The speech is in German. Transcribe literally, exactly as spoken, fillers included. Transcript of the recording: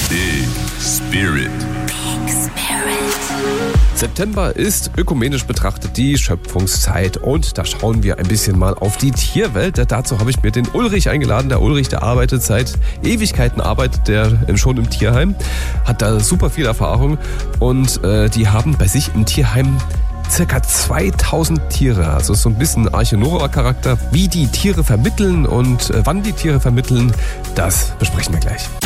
Big Spirit. Big Spirit. September ist ökumenisch betrachtet die Schöpfungszeit und da schauen wir ein bisschen mal auf die Tierwelt. Dazu habe ich mir den Ulrich eingeladen. Der Ulrich, der arbeitet seit Ewigkeiten, arbeitet der schon im Tierheim, hat da super viel Erfahrung und äh, die haben bei sich im Tierheim circa zweitausend Tiere, also so ein bisschen Arche Nova-Charakter. Wie die Tiere vermitteln und äh, wann die Tiere vermitteln, das besprechen wir gleich.